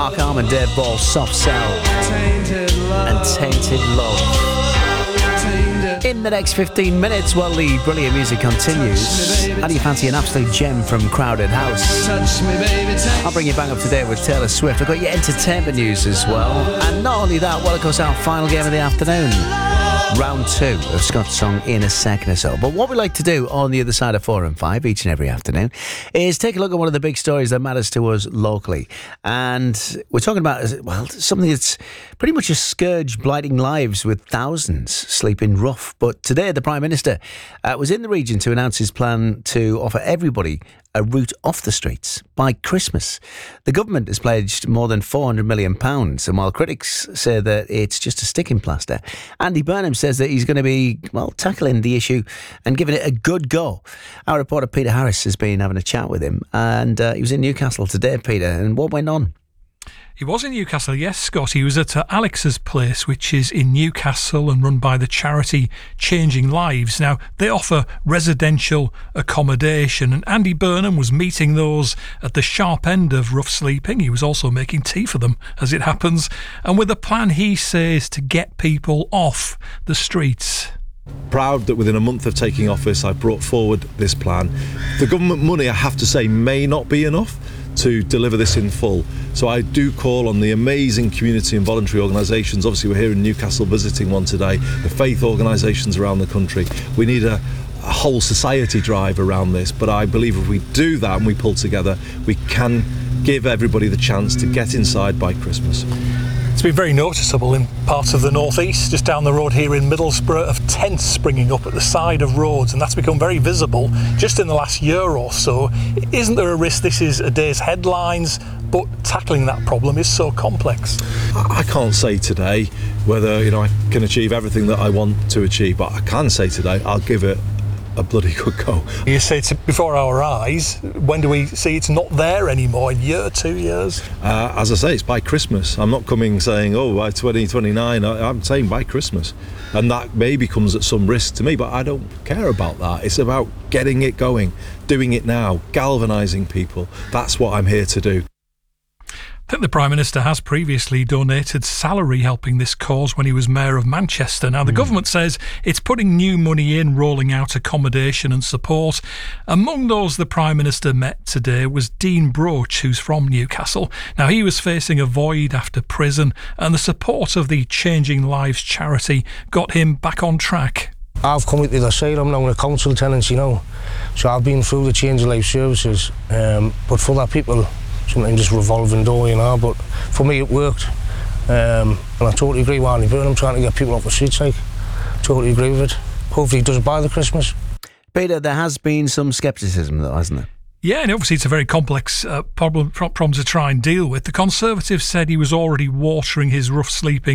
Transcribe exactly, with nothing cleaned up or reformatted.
Mark Arm and Dave Ball, Soft Cell and Tainted Love. In the next fifteen minutes, while the brilliant music continues, how do you fancy an absolute gem from Crowded House? I'll bring you back up to date with Taylor Swift. I've got your entertainment news as well. And not only that, well, of course, our final game of the afternoon. Round two of Scott's song in a second or so. But what we like to do on the other side of four and five each and every afternoon is take a look at one of the big stories that matters to us locally. And we're talking about, well, something that's pretty much a scourge blighting lives with thousands sleeping rough. But today the Prime Minister uh, was in the region to announce his plan to offer everybody a route off the streets by Christmas. The government has pledged more than four hundred million pounds, and while critics say that it's just a sticking plaster, Andy Burnham says that he's going to be, well, tackling the issue and giving it a good go. Our reporter Peter Harris has been having a chat with him, and uh, he was in Newcastle today, Peter, and what went on? He was in Newcastle, yes, Scott. He was at uh, Alex's Place, which is in Newcastle and run by the charity Changing Lives. Now, they offer residential accommodation, and Andy Burnham was meeting those at the sharp end of rough sleeping. He was also making tea for them, as it happens, and with a plan, he says, to get people off the streets. Proud that within a month of taking office, I brought forward this plan. The government money, I have to say, may not be enough to deliver this in full. So I do call on the amazing community and voluntary organisations. Obviously, we're here in Newcastle visiting one today, the faith organisations around the country. We need a, a whole society drive around this, but I believe if we do that and we pull together, we can give everybody the chance to get inside by Christmas. It's been very noticeable in parts of the northeast, just down the road here in Middlesbrough, of tents springing up at the side of roads, and that's become very visible just in the last year or so. Isn't there a risk this is a day's headlines, but tackling that problem is so complex? I can't say today whether, you know, I can achieve everything that I want to achieve, but I can say today I'll give it a bloody good go. You say it's before our eyes. When do we see it's not there anymore? A year, two years? Uh, as I say, it's by Christmas. I'm not coming saying, oh, by twenty twenty-nine. I, I'm saying by Christmas. And that maybe comes at some risk to me, but I don't care about that. It's about getting it going, doing it now, galvanising people. That's what I'm here to do. I think the Prime Minister has previously donated salary helping this cause when he was Mayor of Manchester. Now, the mm. government says it's putting new money in, rolling out accommodation and support. Among those the Prime Minister met today was Dean Broach, who's from Newcastle. Now, he was facing a void after prison, and the support of the Changing Lives charity got him back on track. I've come with the asylum now in a council tenancy, you know, so I've been through the Changing Lives services, um, but for that people, sometimes just revolving door, you know, but for me it worked. Um, and I totally agree with Andy Burnham trying to get people off the streets, like, totally agree with it. Hopefully he does it by the Christmas. Peter, there has been some scepticism though, hasn't there? Yeah, and obviously it's a very complex uh, problem, problem to try and deal with. The Conservatives said he was already watering his rough sleeping